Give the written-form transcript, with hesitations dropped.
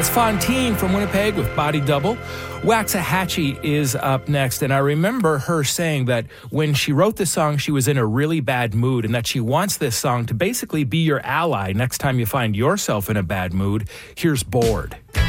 That's Fontaine from Winnipeg with Body Double. Waxahachie is up next, and I remember her saying that when she wrote this song, she was in a really bad mood, and that she wants this song to basically be your ally next time you find yourself in a bad mood. Here's Bored.